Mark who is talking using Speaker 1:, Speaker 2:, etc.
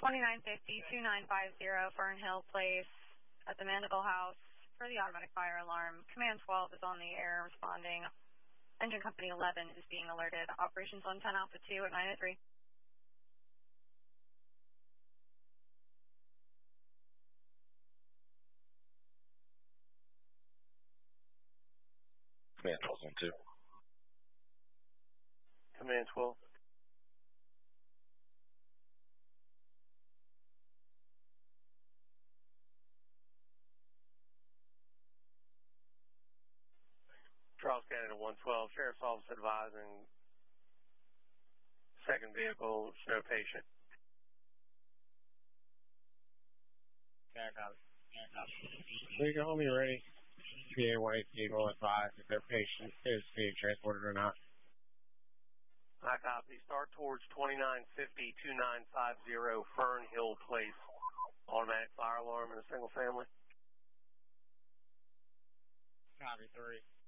Speaker 1: 2950-2950 Fern Hill Place at the Mandible House for the automatic fire alarm. Command 12 is on the air responding. Engine Company 11 is being alerted. Operations on 10 Alpha 2 at 903.
Speaker 2: Command 12 on 2.
Speaker 3: Command 12. Charles Canada 112, Sheriff's Office advising second vehicle, no patient.
Speaker 4: Back up. We can hold me ready. PA White Eagle advise if their patient is being transported or not.
Speaker 3: I copy. Start towards 2950-2950 Fern Hill Place. Automatic fire alarm in a single family.
Speaker 4: Copy 3.